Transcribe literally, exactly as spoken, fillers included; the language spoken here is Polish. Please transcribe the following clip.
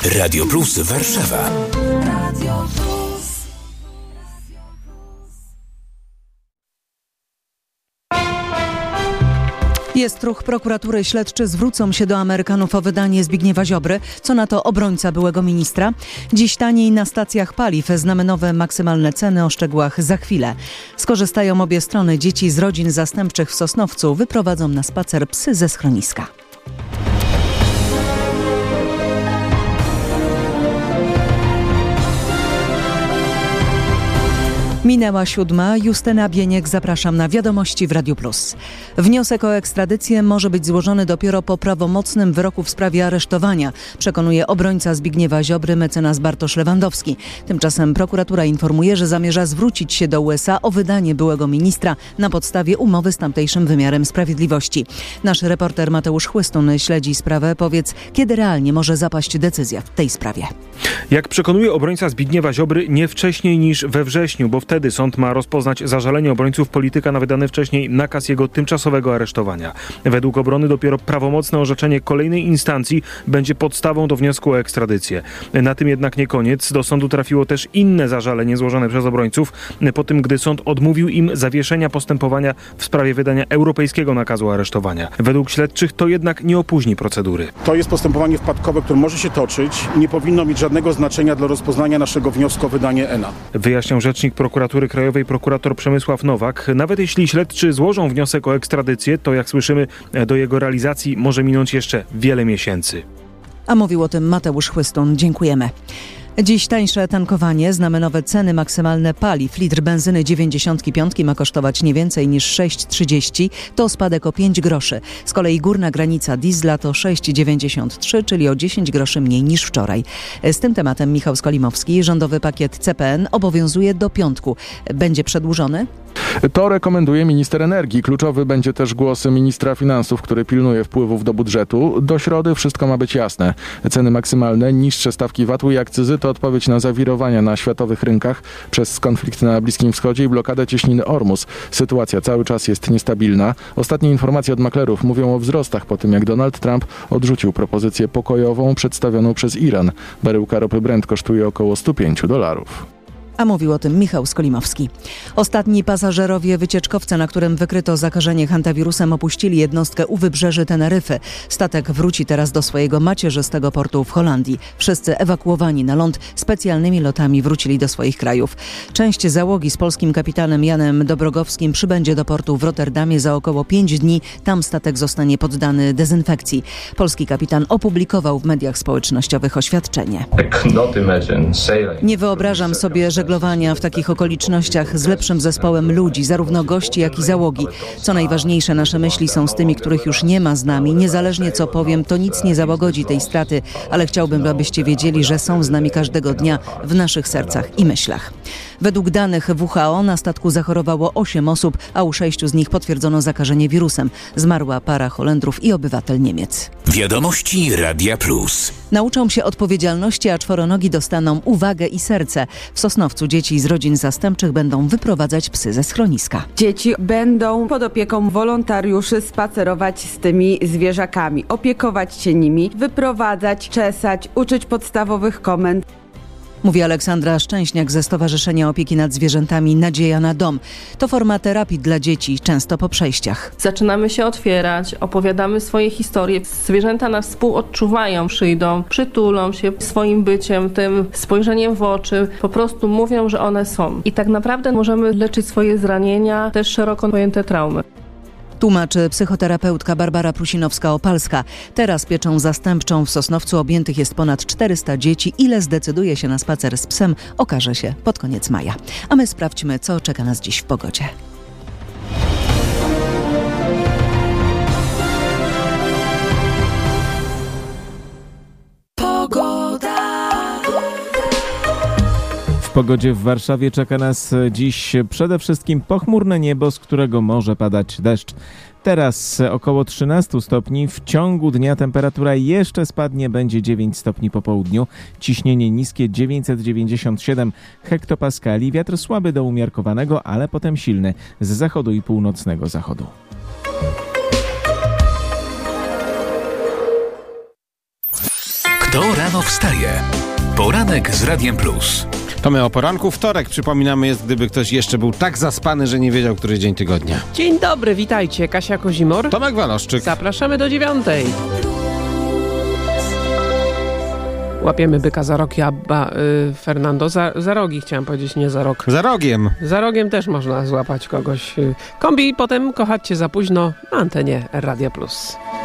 Radio Plus Warszawa. Jest ruch prokuratury. Śledczy zwrócą się do Amerykanów o wydanie Zbigniewa Ziobry. Co na to obrońca byłego ministra? Dziś taniej na stacjach paliw. Znamy nowe maksymalne ceny, o szczegółach za chwilę. Skorzystają obie strony. Dzieci z rodzin zastępczych w Sosnowcu wyprowadzą na spacer psy ze schroniska. Minęła siódma. Justyna Bieniek, zapraszam na Wiadomości w Radiu Plus. Wniosek o ekstradycję może być złożony dopiero po prawomocnym wyroku w sprawie aresztowania, przekonuje obrońca Zbigniewa Ziobry, mecenas Bartosz Lewandowski. Tymczasem prokuratura informuje, że zamierza zwrócić się do U S A o wydanie byłego ministra na podstawie umowy z tamtejszym wymiarem sprawiedliwości. Nasz reporter Mateusz Chłystun śledzi sprawę. Powiedz, kiedy realnie może zapaść decyzja w tej sprawie? Jak przekonuje obrońca Zbigniewa Ziobry, nie wcześniej niż we wrześniu, bo wtedy sąd ma rozpoznać zażalenie obrońców polityka na wydany wcześniej nakaz jego tymczasowego aresztowania. Według obrony dopiero prawomocne orzeczenie kolejnej instancji będzie podstawą do wniosku o ekstradycję. Na tym jednak nie koniec. Do sądu trafiło też inne zażalenie złożone przez obrońców po tym, gdy sąd odmówił im zawieszenia postępowania w sprawie wydania europejskiego nakazu aresztowania. Według śledczych to jednak nie opóźni procedury. To jest postępowanie wpadkowe, które może się toczyć i nie powinno mieć żadnego znaczenia dla rozpoznania naszego wniosku o wydanie E N A. Wyjaśniał rzecznik Prokuratury Krajowej prokurator Przemysław Nowak. Nawet jeśli śledczy złożą wniosek o ekstradycję, to jak słyszymy, do jego realizacji może minąć jeszcze wiele miesięcy. A mówił o tym Mateusz Chłystun. Dziękujemy. Dziś tańsze tankowanie. Znamy nowe ceny maksymalne paliw. Litr benzyny dziewięćdziesiąt pięć ma kosztować nie więcej niż sześć trzydzieści. To spadek o pięć groszy. Z kolei górna granica diesla to sześć dziewięćdziesiąt trzy, czyli o dziesięć groszy mniej niż wczoraj. Z tym tematem Michał Skolimowski. Rządowy pakiet C P N obowiązuje do piątku. Będzie przedłużony? To rekomenduje minister energii. Kluczowy będzie też głos ministra finansów, który pilnuje wpływów do budżetu. Do środy wszystko ma być jasne. Ceny maksymalne, niższe stawki vatu i akcyzy to odpowiedź na zawirowania na światowych rynkach przez konflikt na Bliskim Wschodzie i blokadę cieśniny Ormus. Sytuacja cały czas jest niestabilna. Ostatnie informacje od maklerów mówią o wzrostach po tym, jak Donald Trump odrzucił propozycję pokojową przedstawioną przez Iran. Baryłka ropy Brent kosztuje około sto pięć dolarów. A mówił o tym Michał Skolimowski. Ostatni pasażerowie wycieczkowce, na którym wykryto zakażenie hantawirusem, opuścili jednostkę u wybrzeży Teneryfy. Statek wróci teraz do swojego macierzystego portu w Holandii. Wszyscy ewakuowani na ląd specjalnymi lotami wrócili do swoich krajów. Część załogi z polskim kapitanem Janem Dobrogowskim przybędzie do portu w Rotterdamie za około pięć dni. Tam statek zostanie poddany dezynfekcji. Polski kapitan opublikował w mediach społecznościowych oświadczenie. Nie wyobrażam sobie, że żeglowania w takich okolicznościach z lepszym zespołem ludzi, zarówno gości, jak i załogi. Co najważniejsze, nasze myśli są z tymi, których już nie ma z nami. Niezależnie co powiem, to nic nie załagodzi tej straty, ale chciałbym, abyście wiedzieli, że są z nami każdego dnia w naszych sercach i myślach. Według danych W H O na statku zachorowało osiem osób, a u sześciu z nich potwierdzono zakażenie wirusem. Zmarła para Holendrów i obywatel Niemiec. Wiadomości Radia Plus. Nauczą się odpowiedzialności, a czworonogi dostaną uwagę i serce. W Sosnowcu dzieci z rodzin zastępczych będą wyprowadzać psy ze schroniska. Dzieci będą pod opieką wolontariuszy spacerować z tymi zwierzakami, opiekować się nimi, wyprowadzać, czesać, uczyć podstawowych komend. Mówi Aleksandra Szczęśniak ze Stowarzyszenia Opieki nad Zwierzętami Nadzieja na Dom. To forma terapii dla dzieci, często po przejściach. Zaczynamy się otwierać, opowiadamy swoje historie. Zwierzęta nas współodczuwają, przyjdą, przytulą się swoim byciem, tym spojrzeniem w oczy. Po prostu mówią, że one są. I tak naprawdę możemy leczyć swoje zranienia, też szeroko pojęte traumy. Tłumaczy psychoterapeutka Barbara Prusinowska-Opalska. Teraz pieczą zastępczą w Sosnowcu objętych jest ponad czterysta dzieci. Ile zdecyduje się na spacer z psem, okaże się pod koniec maja. A my sprawdźmy, co czeka nas dziś w pogodzie. W pogodzie w Warszawie czeka nas dziś przede wszystkim pochmurne niebo, z którego może padać deszcz. Teraz około trzynaście stopni, w ciągu dnia temperatura jeszcze spadnie, będzie dziewięć stopni po południu, ciśnienie niskie dziewięćset dziewięćdziesiąt siedem hektopaskali, wiatr słaby do umiarkowanego, ale potem silny z zachodu i północnego zachodu. Kto rano wstaje? Poranek z Radiem Plus. To my o poranku. Wtorek, przypominamy, jest, gdyby ktoś jeszcze był tak zaspany, że nie wiedział, który dzień tygodnia. Dzień dobry, witajcie. Kasia Kozimor. Tomek Waloszczyk. Zapraszamy do dziewiątej. Łapiemy byka za rogi, Abba, y, Fernando. Za, za rogi chciałem powiedzieć, nie za rok. Za rogiem. Za rogiem też można złapać kogoś. Kombi, potem kochać cię za późno na antenie Radia Plus.